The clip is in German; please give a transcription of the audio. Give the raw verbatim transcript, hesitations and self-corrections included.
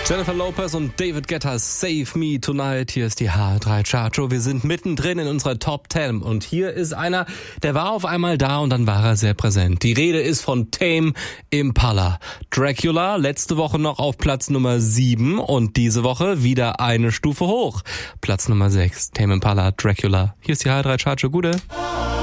Jennifer Lopez und David Guetta, Save Me Tonight. Hier ist die H drei Chart Show. Wir sind mittendrin in unserer Top zehn. Und hier ist einer, der war auf einmal da und dann war er sehr präsent. Die Rede ist von Tame Impala. Dracula, letzte Woche noch auf Platz Nummer sieben und diese Woche wieder eine Stufe hoch. Platz Nummer sechs, Tame Impala, Dracula. Hier ist die H drei Chart Show. Gute.